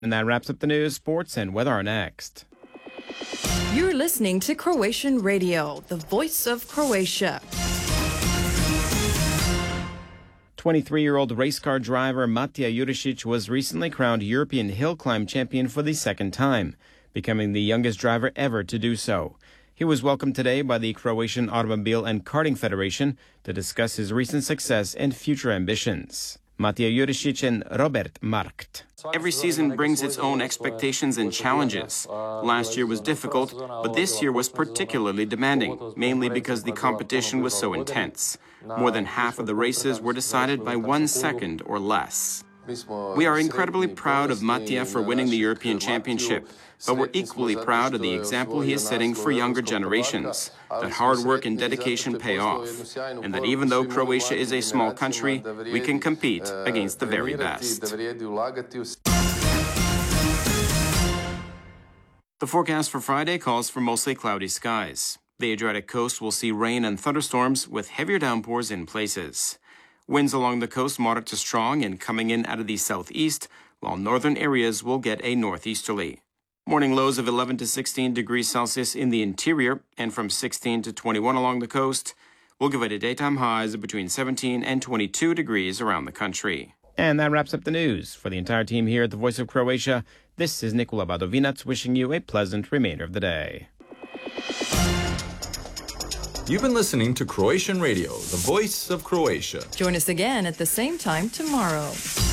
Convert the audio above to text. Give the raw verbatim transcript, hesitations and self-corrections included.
And that wraps up the news, sports, and weather are next. You're listening to Croatian Radio, the voice of Croatia. twenty-three-year-old race car driver Matija Jurisic was recently crowned European hill climb champion for the second time, becoming the youngest driver ever to do so. He was welcomed today by the Croatian Automobile and Karting Federation to discuss his recent success and future ambitions. Matija Jurisic and Robert Markt. Every season brings its own expectations and challenges. Last year was difficult, but this year was particularly demanding, mainly because the competition was so intense. More than half of the races were decided by one second or less. We are incredibly proud of Matija for winning the European Championship, but we're equally proud of the example he is setting for younger generations, that hard work and dedication pay off, and that even though Croatia is a small country, we can compete against the very best. The forecast for Friday calls for mostly cloudy skies. The Adriatic coast will see rain and thunderstorms with heavier downpours in places. Winds along the coast moderate to strong and coming in out of the southeast, while northern areas will get a northeasterly. Morning lows of eleven to sixteen degrees Celsius in the interior and from sixteen to twenty-one along the coast will give it a daytime highs of between seventeen and twenty-two degrees around the country. And that wraps up the news. For the entire team here at the Voice of Croatia, this is Nikola Badovinac wishing you a pleasant remainder of the day. You've been listening to Croatian Radio, the voice of Croatia. Join us again at the same time tomorrow.